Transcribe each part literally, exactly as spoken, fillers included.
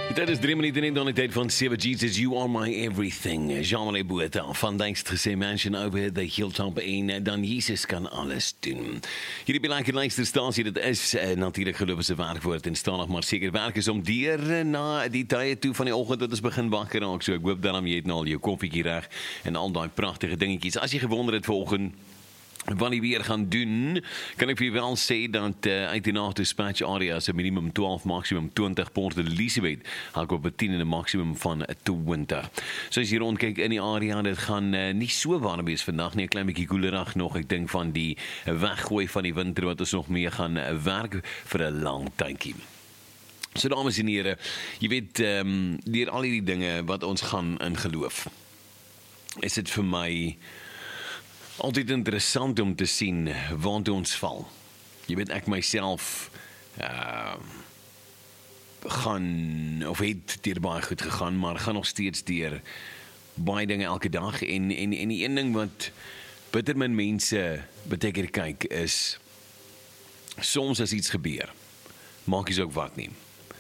Dit is drie minute in dan die tyd van sewe. Jesus, you are my everything. Jean-Marie Botha van Thanks to Say Mansion over the Hilltop en dan Jesus kan alles doen. Hierdie belangrike luisterstasie, dit is uh, natuurlik geloofse werkwoord en stadig maar seker werk is om deur uh, na die tye toe van die oggend tot ons begin wakker raak. So ek hoop dan jy het nou al jou koffietjie reg en al daai pragtige dingetjies. As jy gewonder het vanoggend wat die weer gaan doen, kan ek vir wel sê dat uh, uit die na-dispatch area is 'n minimum twaalf, maximum twintig, Port Elizabeth hak op 'n tien en 'n maximum van twintig. So as jy rondkyk in die area, dit gaan uh, nie so warm wees vandag nie, 'n klein bietjie koelerig nog, ek dink van die weggooi van die winter wat ons nog mee gaan uh, werk vir 'n lang tydjie. So dames en here, jy weet, um, deur al hierdie dinge wat ons gaan in geloof, is dit vir my altyd interessant om te sien waar ons val. Jy weet, ek myself uh, gaan, of het deur baie goed gegaan, maar gaan nog steeds deur baie dinge elke dag, en, en, en die een ding wat bitter min mense beteken kyk is, soms as iets gebeur, maak jy ook wat nie,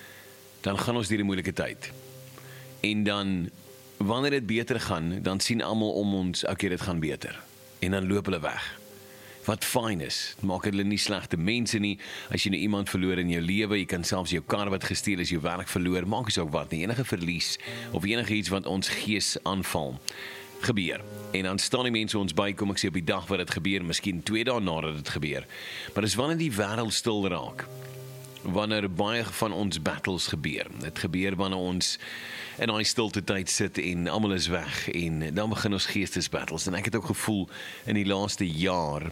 dan gaan ons deur die moeilike tyd, en dan, wanneer dit beter gaan, dan sien almal om ons, okay, dit gaan beter, en dan loop hulle weg. Wat fyn is, maak hulle nie slegte mense nie, as jy nou iemand verloor in jou lewe, jy kan selfs jou kar wat gesteel is, jou werk verloor, maak jy ook wat nie, enige verlies, of enige iets wat ons gees aanval, gebeur, en dan staan die mense ons by, kom ek sê op die dag wat dit gebeur, miskien twee dae nadat dit gebeur, maar dis wanneer die wêreld stil raak, wanneer baie van ons battles gebeur, dit gebeur wanneer ons in daai stilte tyd sit en almal is weg en dan begin ons geestesbattles, en ek het ook gevoel in die laaste jaar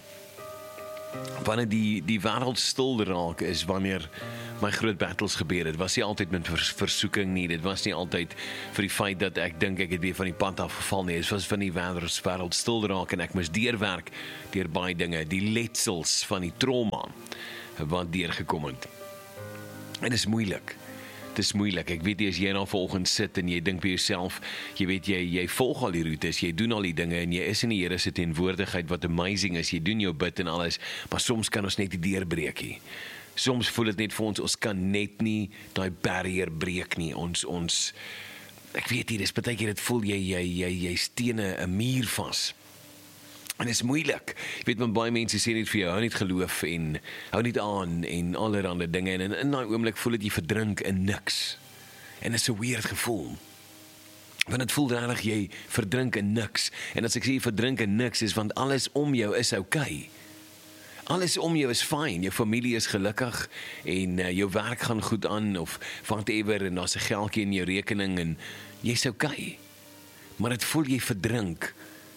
wanneer die, die wêreld stil raak is wanneer my groot battles gebeur het, was nie altyd met vers, versoeking nie, dit was nie altyd vir die feit dat ek dink ek het weer van die pad afgeval nie, dit was van die wêreld stil raak en ek moes deurwerk deur baie dinge, die letsels van die trauma wat deurgekom het. En dit is moeilik. Het is moeilik, ek weet nie as jy nou vanoggend sit en jy dink by jouself, jy weet jy, jy volg al die routes, jy doen al die dinge en jy is in die Here se teenwoordigheid wat amazing is, jy doen jou bid en alles, maar soms kan ons net die deur breek nie. Soms voel dit net vir ons, ons kan net nie daai barrier breek nie, ons, ons, ek weet nie, dis partykeer dit voel jy, jy, jy, jy stene 'n muur vas. En dit is moeilik. Jy weet, want baie mense sê net vir jou, hou net geloof en hou net aan en allerhande dinge. En in, in daai oomblik voel dit jy verdrink in niks. En dit is 'n weird gevoel. Want dit voel regtig jy verdrink in niks. En as ek sê jy verdrink in niks, is want alles om jou is okay. Alles om jou is fyn, jou familie is gelukkig en uh, jou werk gaan goed aan of whatever en daar's 'n geldjie in jou rekening en jy's okay. Maar dit voel jy verdrink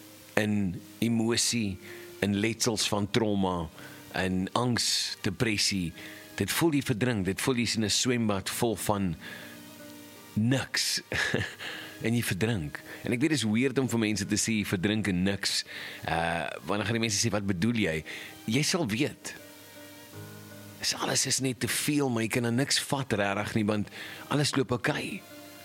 in emosie, in letsels van trauma, in angs, depressie, dit voel jy verdrink, dit voel jy in 'n swembad vol van niks, en jy verdrink, en ek weet dit is weird om vir mense te sê, jy verdrink in niks, uh, wanneer gaan die mense sê, wat bedoel jy? Jy sal weet, is alles is net te veel, maar jy kan er niks vat regtig nie, want alles loop okay,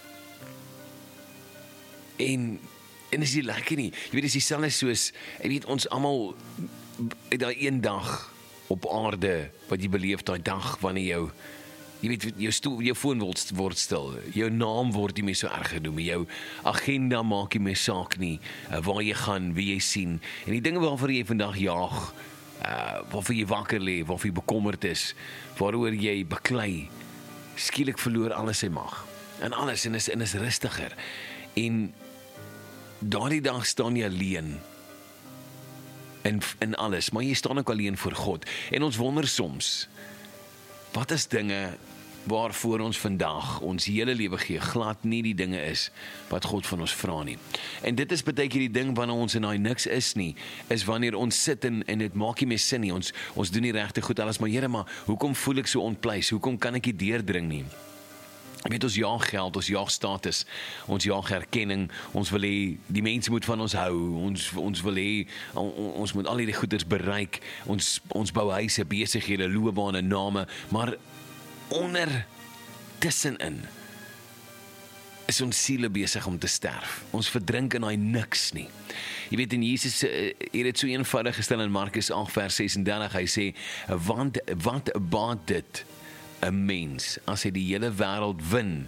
en En is nie lekker nie. Jy weet, dis dieselfde soos, ek weet, ons almal, daai een dag op aarde, wat jy beleef, daai dag, wanneer jou, jy weet, jou, stoel, jou foon word, word stil, jou naam word nie meer so erg genoem, jou agenda maak nie meer saak nie, uh, waar jy gaan, wie jy sien, en die dinge waarvoor jy vandag jaag, uh, waarvoor jy wakker lê, waarvoor jy bekommerd is, waaroor jy beklei, skielik verloor alles sy mag, en alles, en is, en is rustiger, en daardie dag staan jy alleen in, in alles, maar jy staan ook alleen voor God. En ons wonder soms, wat is dinge waarvoor ons vandag ons hele lewe gee, glad nie die dinge is wat God van ons vra nie. En dit is baie keer die ding wanneer ons in daai niks is nie, is wanneer ons sit en, en dit maak nie meer sin nie, ons, ons doen nie regte goed alles, maar Here, maar hoekom voel ek so ontpleis, hoekom kan ek nie deurdring nie? Jy weet, ons jaag geld, ons jaag status, ons jaag erkenning, ons wil hê, die mense moet van ons hou, ons, ons wil hê, on, ons moet al die goeders bereik, ons, ons bou huise, besighede, loopbane, name, maar onder, tussenin, is ons siele besig om te sterf. Ons verdrink in daai niks nie. Jy weet, en Jesus het dit so eenvoudig gestel in Markus agt vers ses en dertig, hy sê, want wat baat dit 'n mens, as hy die hele wêreld win,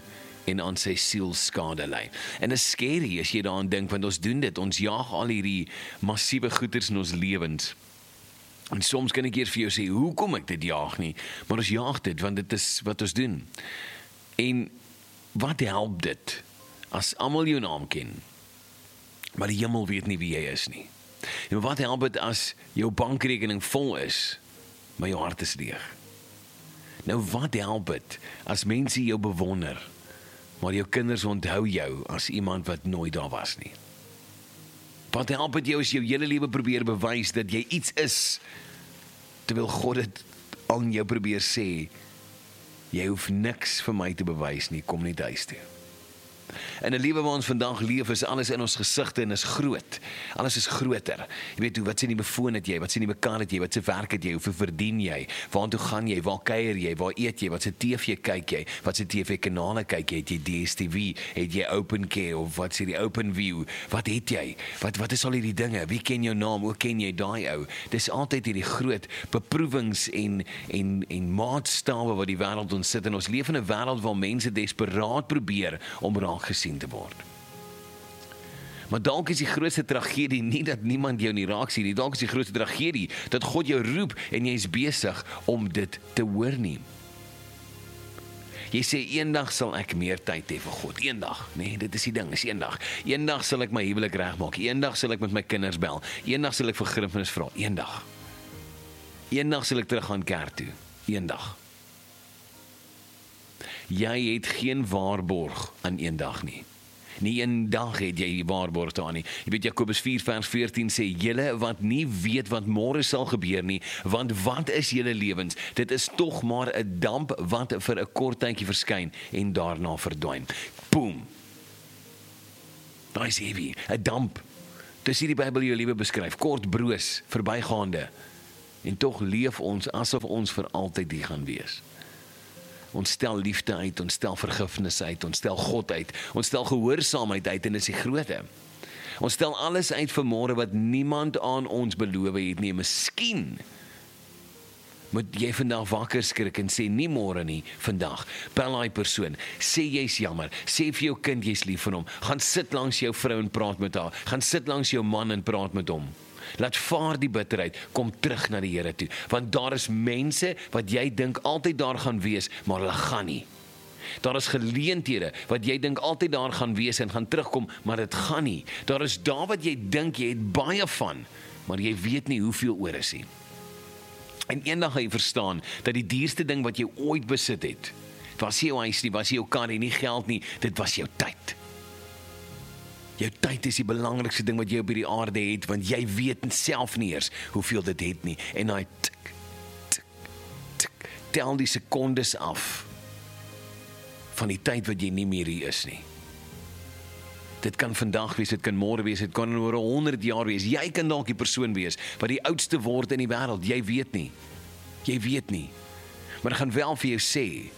en aan sy siel skade lei. En dit is scary as jy daaraan dink, want ons doen dit, ons jaag al hierdie massiewe goeders in ons lewens. En soms kan ek eers vir jou sê, hoekom ek dit jaag nie, maar ons jaag dit, want dit is wat ons doen. En wat help dit, as almal jou naam ken, maar die hemel weet nie wie jy is nie? En wat help dit as jou bankrekening vol is, maar jou hart is leeg? Nou wat help dit as mense jou bewonder, maar jou kinders onthou jou as iemand wat nooit daar was nie? Wat help dit jou as jou hele lewe probeer bewys dat jy iets is, terwyl God dit aan jou probeer sê, jy hoef niks vir my te bewys nie, kom net huis toe. In 'n lewe waar ons vandag leef, is alles in ons gesigte en is groot. Alles is groter. Jy weet, wat se nuwe foon het jy, wat se nuwe kar het jy, wat se werk het jy, hoeveel verdien jy, waartoe gaan jy, waar kuier jy, waar eet jy, wat se T V kyk jy, wat se T V-kanale kyk jy, het jy D S T V, het jy Open Care, of wat sê die Open View, wat het jy, wat, wat is al hierdie dinge, wie ken jou naam, hoe ken jy daai ou? Dis altyd hierdie groot beproewings en, en, en maatstawe wat die wêreld ons sit, en ons leef in 'n wêreld waar mense desperaat probeer om raak gesien te word. Maar dalk is die grootste tragedie nie dat niemand jou nie raak sien nie, dalk is die grootste tragedie dat God jou roep en jy is besig om dit te hoor nie. Jy sê, eendag sal ek meer tyd hê vir God, eendag, nee, dit is die ding, is eendag. Eendag sal ek my huwelik regmaak, eendag sal ek met my kinders bel, eendag sal ek vergifnis vra, eendag. Eendag sal ek terug gaan kerk toe, eendag. Jy het geen waarborg aan eendag nie. Nie een dag het jy die waarborg daar nie. Jy weet, Jakobus vier vers veertien sê, julle wat nie weet wat môre sal gebeur nie, want wat is julle lewens? Dit is tog maar 'n damp wat vir 'n kort tydjie verskyn en daarna verdwyn. Boom. Daai is heavy, 'n damp. Dis hier die Bybel jou lewe beskryf, kort broos, verbygaande. En tog leef ons asof ons vir altyd hier gaan wees. Ons stel liefde uit, ons stel vergifnis uit, ons stel God uit, ons stel gehoorsaamheid uit, en dis die groote. Ons stel alles uit vir môre wat niemand aan ons beloof het nie. Miskien moet jy vandag wakker skrik en sê, nie môre nie, vandag. Bel daai persoon, sê jy's jammer, sê vir jou kind jy's lief vir hom, gaan sit langs jou vrou en praat met haar, gaan sit langs jou man en praat met hom. Laat vaar die bitterheid, kom terug na die Here toe, want daar is mense wat jy dink altyd daar gaan wees, maar hulle gaan nie. Daar is geleenthede wat jy dink altyd daar gaan wees en gaan terugkom, maar dit gaan nie. Daar is daar wat jy dink jy het baie van, maar jy weet nie hoeveel oor is nie. En eendag gaan jy verstaan dat die duurste ding wat jy ooit besit het, was nie jou huis nie, was nie jou kar nie, nie geld nie, dit was jou tyd. Jou tyd is die belangrikste ding wat jy op hierdie aarde het, want jy weet self nie eers hoeveel dit het nie. En hy tik, tik, tik, tel die sekondes af van die tyd wat jy nie meer hier is nie. Dit kan vandag wees, dit kan môre wees, dit kan oor honderd jaar wees. Jy kan dalk die persoon wees wat die oudste word in die wêreld. Jy weet nie. Jy weet nie. Maar ek gaan wel vir jou sê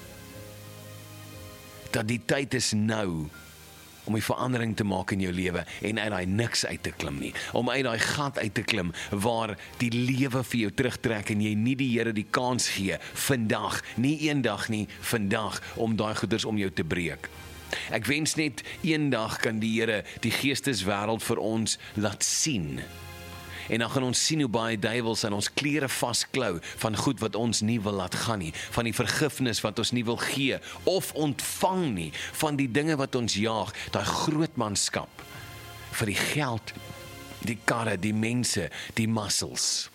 dat die tyd is nou om die verandering te maak in jou lewe en uit daai niks uit te klim nie. Om uit daai gat uit te klim waar die lewe vir jou terugtrek en jy nie die Here die kans gee vandag, nie eendag nie, vandag om daai goeders om jou te breek. Ek wens net eendag kan die Here die geesteswêreld vir ons laat sien. En dan gaan ons sien hoe baie duiwels aan ons klere vasklou van goed wat ons nie wil laat gaan nie, van die vergifnis wat ons nie wil gee of ontvang nie, van die dinge wat ons jaag, daai grootmanskap vir die geld, die karre, die mense, die muscles.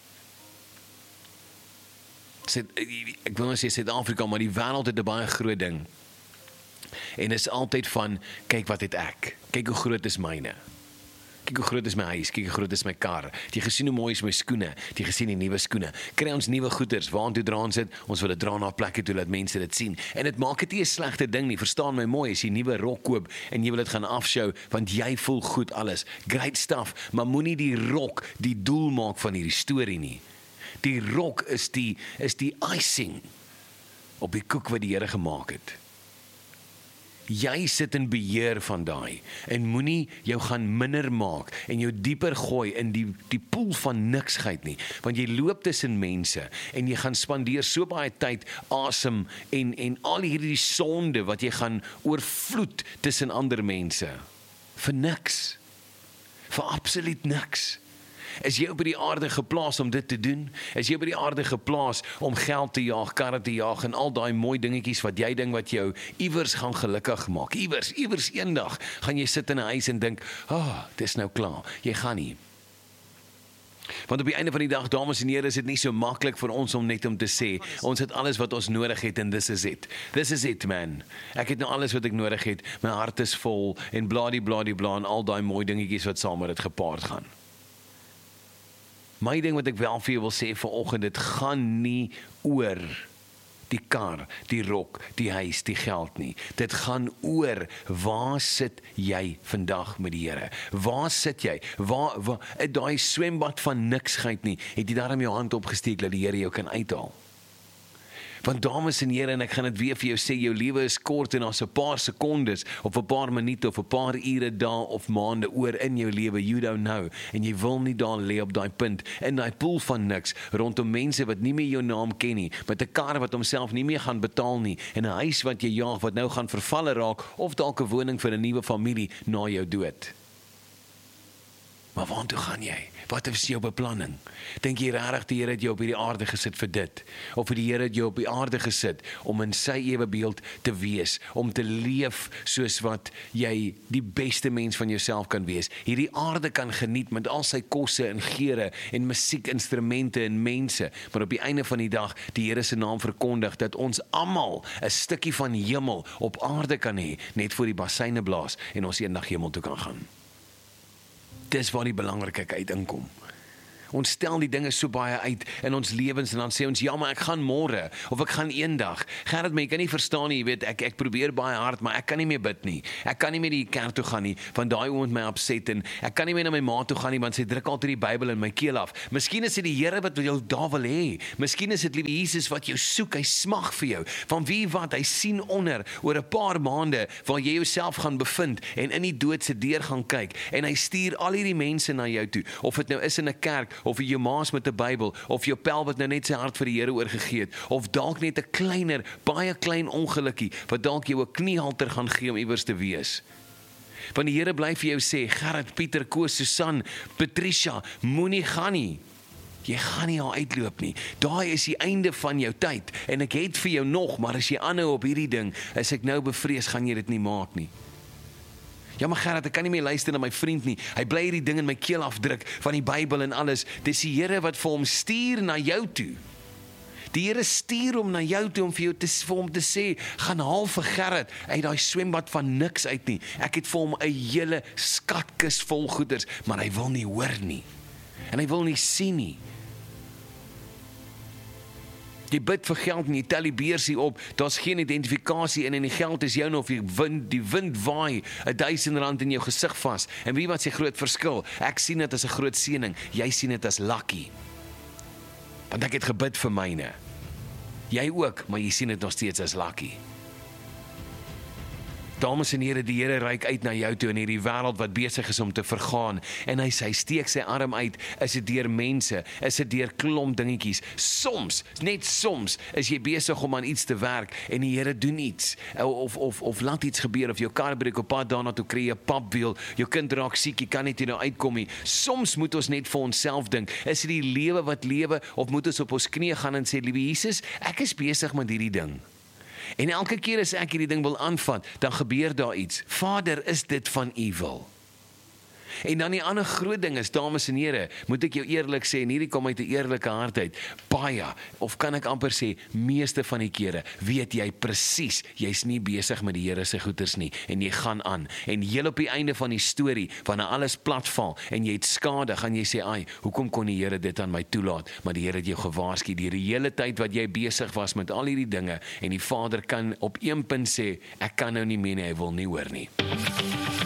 Ek wil nou sê Suid-Afrika, maar die wêreld het 'n baie groot ding. En is altyd van, kyk wat het ek, kyk hoe groot is myne. Kyk hoe groot is my huis, kyk hoe groot is my kar. Het jy gesien hoe mooi is my skoene? Het jy gesien die nuwe skoene? Kry ons nuwe goeders, waartoe dra ons dit? Ons wil dit dra na plekke toe, laat mense dit sien. En dit maak dit nie 'n slegte ding nie, verstaan my mooi, as jy nuwe rok koop en jy wil dit gaan afshow, want jy voel goed alles. Great stuff, maar moenie die rok die doel maak van hierdie storie nie. Die rok is die, is die icing op die koek wat die Here gemaak het. Jy sit in beheer van daai en moenie jou gaan minder maak en jou dieper gooi in die, die poel van niksheid nie, want jy loop tussen mense en jy gaan spandeer so baie tyd, asem en, en al hierdie sonde wat jy gaan oorvloed tussen ander mense, vir niks, vir absoluut niks. Is jy op die aarde geplaas om dit te doen? Is jy op die aarde geplaas om geld te jaag, karre te jaag en al daai mooi dingetjies wat jy dink wat jou iewers gaan gelukkig maak? Iewers, iewers eendag gaan jy sit in 'n huis en dink, "Ah, oh, dis nou klaar." Jy gaan nie. Want op die einde van die dag, dames en here, is dit nie so maklik vir ons om net om te sê, ons het alles wat ons nodig het en this is it. This is it, man. Ek het nou alles wat ek nodig het, my hart is vol en bladie bladie bla en al daai mooi dingetjies wat saam met dit gepaard gaan. My ding wat ek wel vir jou wil sê vanoggend, dit gaan nie oor die kar, die rok, die huis, die geld nie. Dit gaan oor, waar sit jy vandag met die Here? Waar sit jy? Waar, waar daai swembad van niksheid nie, het jy daarom jou hand opgesteek dat die Here jou kan uithaal? Want dames en here, en ek gaan dit weer vir jou sê, jou lewe is kort en daar's 'n paar sekondes, of 'n paar minute, of 'n paar ure, dae of maande oor in jou lewe, you don't know, en jy wil nie daar lê op daai punt, in daai poel van niks, rondom mense wat nie meer jou naam ken nie, met 'n kar wat homself nie meer gaan betaal nie, en 'n huis wat jy jaag, wat nou gaan vervalle raak, of dalk 'n woning vir 'n nuwe familie na jou dood. Maar waartoe gaan jy? Wat is jou beplanning? Dink jy regtig die Here het jou op hierdie aarde gesit vir dit? Of het die Here het jou op die aarde gesit om in sy ewebeeld te wees, om te leef soos wat jy die beste mens van jouself kan wees? Hierdie aarde kan geniet met al sy kosse en geure en musiekinstrumente en mense, maar op die einde van die dag die Here se naam verkondig dat ons almal 'n stukkie van hemel op aarde kan hê, net voor die bassyne blaas en ons eendag hemel toe kan gaan. Dis waar die belangrikheid uit inkom. Ons stel die dinge so baie uit in ons lewens en dan sê ons, ja, maar ek gaan môre, of ek gaan eendag. Gerrit, maar jy kan nie verstaan nie, jy weet, ek, ek probeer baie hard, maar ek kan nie meer bid nie. Ek kan nie meer die kerk toe gaan nie, want daai ou moet my opset, en ek kan nie meer na my ma toe gaan nie, want sy druk altyd die Bybel in my keel af. Miskien is dit die Here wat jou daar wil hê. Miskien is dit liewe Jesus wat jou soek, hy smag vir jou. Van wie wat, hy sien onder, oor 'n paar maande, waar jy jouself gaan bevind, en in die dood se deur gaan kyk, en hy stuur al hierdie mense na jou toe, of dit nou is in 'n kerk, of jou maas met 'n Bybel, of jou pel wat nou net sy hart vir die Here oorgegee het, of dalk net 'n kleiner, baie klein ongelukkie, wat dalk jou 'n kniehalter gaan gee om iewers te wees. Want die Here bly vir jou sê, Gerrit, Pieter, Koos, Susan, Patricia, moenie gaan nie. Jy gaan nie al uitloop nie. Daai is die einde van jou tyd, en ek het vir jou nog, maar as jy aanhou op hierdie ding, is ek nou bevrees, gaan jy dit nie maak nie. Ja, maar Gerrit, ek kan nie meer luister na my vriend nie. Hy bly hierdie ding in my keel afdruk van die Bybel en alles. Dis die Here wat vir hom stuur na jou toe. Die Here stuur hom na jou toe om vir jou te, vir hom te sê, gaan haal vir Gerrit uit daai swembad van niks uit nie. Ek het vir hom 'n hele skatkis vol goeders, maar hy wil nie hoor nie. En hy wil nie sien nie. Jy bid vir geld en jy tel die beursie op, daar's geen identifikasie in en die geld is jou nou of die wind, die wind waai een duisend rand in jou gesig vas. En wie wat sê groot verskil? Ek sien dit as 'n groot seëning, jy sien dit as lucky. Want ek het gebid vir myne. Jy ook, maar jy sien dit nog steeds as lucky. Dames en here, die Here reik uit na jou toe in hierdie wêreld wat besig is om te vergaan, en hy sê, steek sy arm uit, is dit deur mense, is dit deur klomp dingetjies, soms, net soms, is jy besig om aan iets te werk, en die Here doen iets, of, of, of laat iets gebeur, of jou kar breek op pad daarna toe, kry jy 'n papwiel, jou kind raak siek, jy kan net hier nou uitkom nie, soms moet ons net vir onsself dink, is dit die lewe wat lewe, of moet ons op ons knieë gaan en sê, liewe Jesus, ek is besig met hierdie ding. En elke keer as ek hierdie ding wil aanvat, dan gebeur daar iets. Vader, is dit van U wil? En dan die ander groot ding is, dames en here, moet ek jou eerlik sê, en hierdie kom uit 'n eerlike hart uit, baie, of kan ek amper sê, meeste van die kere, weet jy presies, jy's nie besig met die Here se goeders nie, en jy gaan aan, en heel op die einde van die storie, wanneer alles platval, en jy het skade, gaan jy sê, ai, hoekom kon die Here dit aan my toelaat, maar die Here het jou gewaarsku, die hele tyd wat jy besig was met al hierdie dinge, en die Vader kan op een punt sê, ek kan nou nie meer nie, hy wil nie hoor nie.